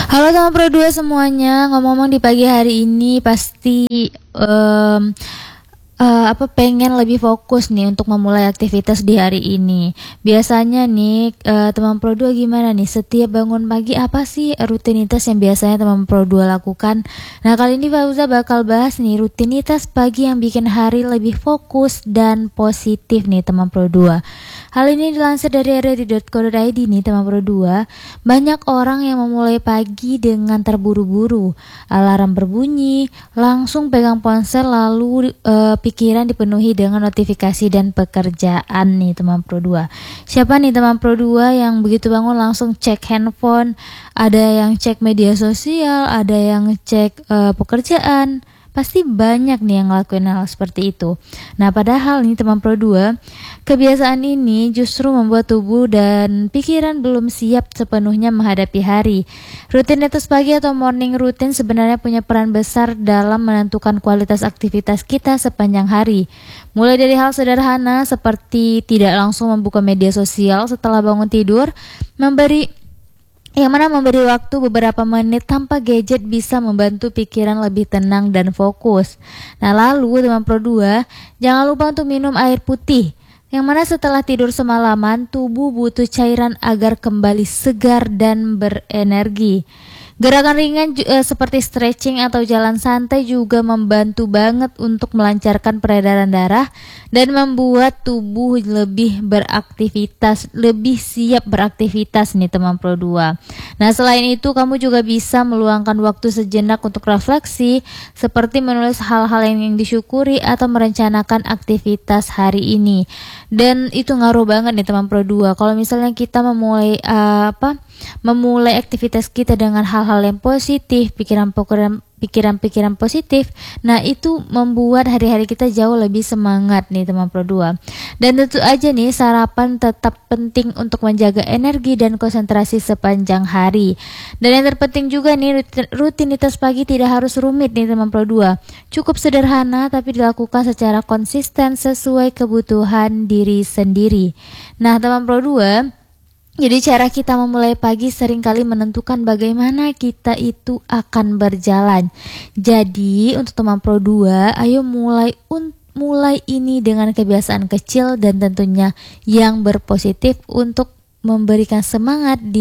Halo teman Pro 2 semuanya, ngomong-ngomong di pagi hari ini pasti em, pengen lebih fokus nih untuk memulai aktivitas di hari ini. Biasanya nih teman Pro 2 gimana nih? Setiap bangun pagi apa sih rutinitas yang biasanya teman Pro 2 lakukan? Nah, kali ini Fauza bakal bahas nih rutinitas pagi yang bikin hari lebih fokus dan positif nih teman Pro 2. Hal ini dilansir dari rri.co.id nih teman Pro 2. Banyak orang yang memulai pagi dengan terburu-buru. Alarm berbunyi, langsung pegang ponsel lalu pikiran dipenuhi dengan notifikasi dan pekerjaan nih teman Pro 2. Siapa nih teman Pro 2 yang begitu bangun langsung cek handphone, ada yang cek media sosial, ada yang cek pekerjaan. Pasti banyak nih yang ngelakuin hal seperti itu. Nah, padahal nih teman Pro 2, kebiasaan ini justru membuat tubuh dan pikiran belum siap sepenuhnya menghadapi hari. Rutinitas pagi atau morning routine sebenarnya punya peran besar dalam menentukan kualitas aktivitas kita sepanjang hari. Mulai dari hal sederhana seperti tidak langsung membuka media sosial setelah bangun tidur, memberi waktu beberapa menit tanpa gadget bisa membantu pikiran lebih tenang dan fokus. Nah, lalu teman Pro 2, jangan lupa untuk minum air putih. Yang mana setelah tidur semalaman, tubuh butuh cairan agar kembali segar dan berenergi. Gerakan ringan seperti stretching atau jalan santai juga membantu banget untuk melancarkan peredaran darah dan membuat tubuh lebih siap beraktivitas nih teman Pro 2. Nah, selain itu kamu juga bisa meluangkan waktu sejenak untuk refleksi seperti menulis hal-hal yang disyukuri atau merencanakan aktivitas hari ini. Dan itu ngaruh banget nih teman Pro 2. Kalau misalnya kita memulai aktivitas kita dengan hal-hal yang positif, pikiran-pikiran positif. Nah, itu membuat hari-hari kita jauh lebih semangat nih teman Pro 2. Dan tentu aja nih sarapan tetap penting untuk menjaga energi dan konsentrasi sepanjang hari. Dan yang terpenting juga nih rutinitas pagi tidak harus rumit nih teman Pro 2. Cukup sederhana tapi dilakukan secara konsisten sesuai kebutuhan diri sendiri. Nah, teman Pro 2, jadi cara kita memulai pagi seringkali menentukan bagaimana kita itu akan berjalan. Jadi untuk teman Pro 2, ayo mulai ini dengan kebiasaan kecil dan tentunya yang berpositif untuk memberikan semangat di